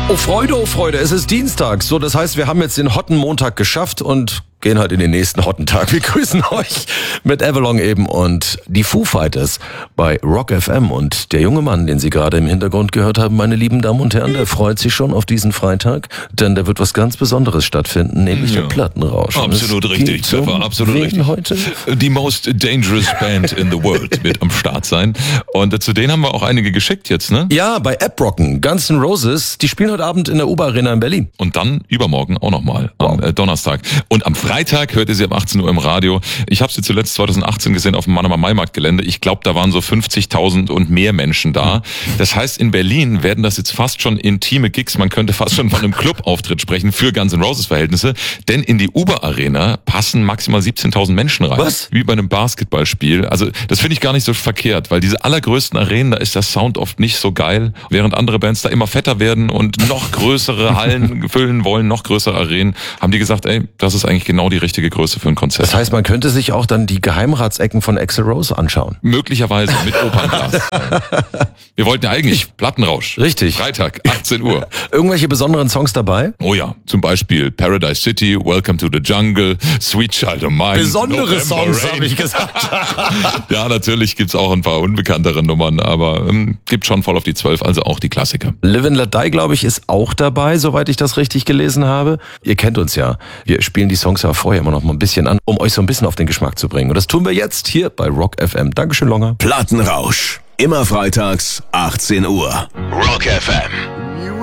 Oh Freude, es ist Dienstag. So, das heißt, wir haben jetzt den hotten Montag geschafft und gehen halt in den nächsten hotten Tag. Wir grüßen euch mit Avalon eben und die Foo Fighters bei Rock FM. Und der junge Mann, den Sie gerade im Hintergrund gehört haben, meine lieben Damen und Herren, der freut sich schon auf diesen Freitag, denn da wird was ganz Besonderes stattfinden, nämlich der Plattenrausch. Absolut richtig, Pfeffer, absolut richtig. Heute? Die Most Dangerous Band in the World wird am Start sein. Und zu denen haben wir auch einige geschickt jetzt, ne? Ja, bei App-Rocken, Guns N' Roses, die spielen heute Abend in der U-Bahn-Arena in Berlin. Und dann übermorgen auch nochmal, am Donnerstag. Und am Freitag hört ihr sie ab 18 Uhr im Radio. Ich habe sie zuletzt 2018 gesehen auf dem Mannheimer Maimarktgelände. Ich glaube, da waren so 50.000 und mehr Menschen da. Das heißt, in Berlin werden das jetzt fast schon intime Gigs. Man könnte fast schon von einem Clubauftritt sprechen für Guns N' Roses Verhältnisse. Denn in die U-Bahn-Arena passen maximal 17.000 Menschen rein. Was? Wie bei einem Basketballspiel. Also das finde ich gar nicht so verkehrt, weil diese allergrößten Arenen, da ist der Sound oft nicht so geil, während andere Bands da immer fetter werden und noch größere Hallen füllen wollen, noch größere Arenen, haben die gesagt, ey, das ist eigentlich genau die richtige Größe für ein Konzert. Das heißt, man könnte sich auch dann die Geheimratsecken von Axl Rose anschauen. Möglicherweise mit Opernglas. Wir wollten ja eigentlich Plattenrausch. Richtig. Freitag, 18 Uhr. Irgendwelche besonderen Songs dabei? Oh ja, zum Beispiel Paradise City, Welcome to the Jungle, Sweet Child of Mine. Besondere November Songs, Rain. habe ich gesagt. Ja, natürlich gibt's auch ein paar unbekanntere Nummern, aber gibt schon voll auf die 12, also auch die Klassiker. Live and Let Die, glaube ich, ist auch dabei, soweit ich das richtig gelesen habe. Ihr kennt uns ja. Wir spielen die Songs ja vorher immer noch mal ein bisschen an, um euch so ein bisschen auf den Geschmack zu bringen. Und das tun wir jetzt hier bei Rock FM. Dankeschön, Longer. Plattenrausch. Immer freitags, 18 Uhr. Rock FM.